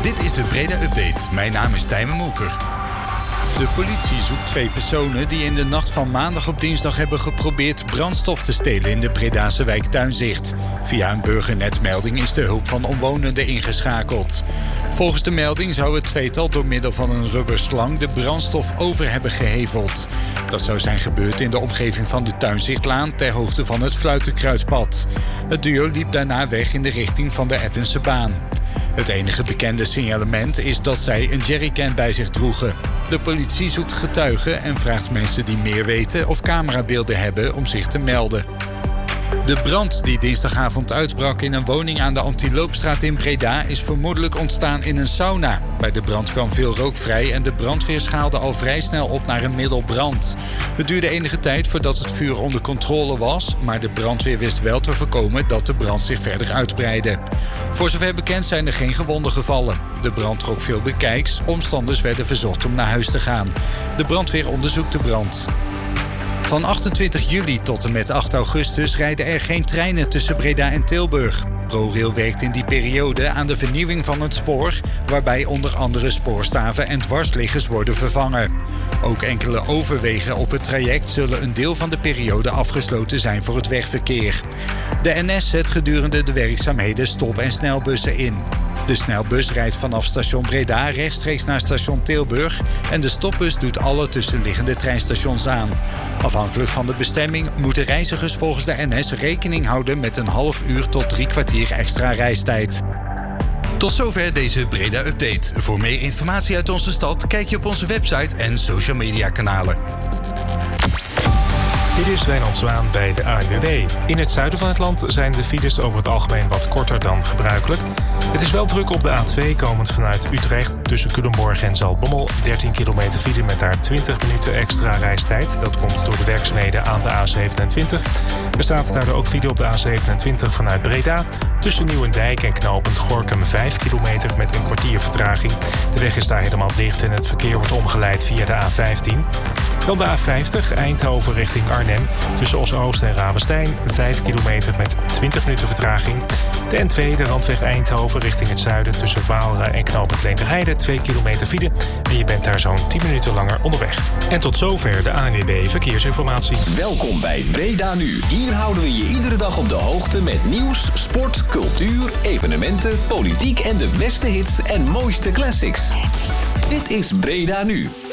Dit is de Breda Update. Mijn naam is Tijmen Molker. De politie zoekt 2 personen die in de nacht van maandag op dinsdag hebben geprobeerd brandstof te stelen in de Bredase wijk Tuinzicht. Via een burgernetmelding is de hulp van omwonenden ingeschakeld. Volgens de melding zou het tweetal door middel van een rubberslang de brandstof over hebben geheveld. Dat zou zijn gebeurd in de omgeving van de Tuinzichtlaan ter hoogte van het Fluitenkruidpad. Het duo liep daarna weg in de richting van de Ettense baan. Het enige bekende signalement is dat zij een jerrycan bij zich droegen. De politie zoekt getuigen en vraagt mensen die meer weten of camerabeelden hebben om zich te melden. De brand die dinsdagavond uitbrak in een woning aan de Antiloopstraat in Breda is vermoedelijk ontstaan in een sauna. Bij de brand kwam veel rook vrij en de brandweer schaalde al vrij snel op naar een middelbrand. Het duurde enige tijd voordat het vuur onder controle was, maar de brandweer wist wel te voorkomen dat de brand zich verder uitbreidde. Voor zover bekend zijn er geen gewonden gevallen. De brand trok veel bekijks, omstanders werden verzocht om naar huis te gaan. De brandweer onderzoekt de brand. Van 28 juli tot en met 8 augustus rijden er geen treinen tussen Breda en Tilburg. ProRail werkt in die periode aan de vernieuwing van het spoor, waarbij onder andere spoorstaven en dwarsliggers worden vervangen. Ook enkele overwegen op het traject zullen een deel van de periode afgesloten zijn voor het wegverkeer. De NS zet gedurende de werkzaamheden stop- en snelbussen in. De snelbus rijdt vanaf station Breda rechtstreeks naar station Tilburg en de stopbus doet alle tussenliggende treinstations aan. Afhankelijk van de bestemming moeten reizigers volgens de NS rekening houden met een half uur tot 3 kwartier extra reistijd. Tot zover deze Breda Update. Voor meer informatie uit onze stad kijk je op onze website en social media kanalen. Dit is Wijnand Zwaan bij de ANWB. In het zuiden van het land zijn de files over het algemeen wat korter dan gebruikelijk. Het is wel druk op de A2 komend vanuit Utrecht tussen Culemborg en Zaltbommel. 13 kilometer file met daar 20 minuten extra reistijd. Dat komt door de werkzaamheden aan de A27. Er staat daardoor ook file op de A27 vanuit Breda. Tussen Nieuwendijk en knooppunt Gorinchem 5 kilometer met een kwartier vertraging. De weg is daar helemaal dicht en het verkeer wordt omgeleid via de A15. Dan de A50 Eindhoven richting Arnhem. Tussen Os-Oost en Ravenstein 5 kilometer met 20 minuten vertraging. De N2, de randweg Eindhoven richting het zuiden. Tussen Waalre en knooppunt Leenderheide 2 kilometer file. En je bent daar zo'n 10 minuten langer onderweg. En tot zover de ANWB Verkeersinformatie. Welkom bij Breda Nu. Hier houden we je iedere dag op de hoogte met nieuws, sport, cultuur, evenementen, politiek en de beste hits en mooiste classics. Dit is Breda Nu.